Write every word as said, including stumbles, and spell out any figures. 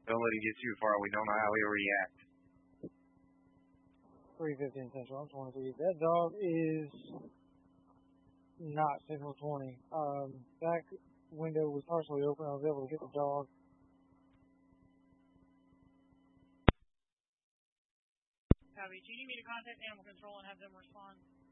Don't let him get too far. We don't know how he'll react. three fifteen Central. I'm twenty-three. That dog is not Central twenty. Um, back window was partially open. I was able to get the dog. Copy. Do you need me to contact animal control and have them respond?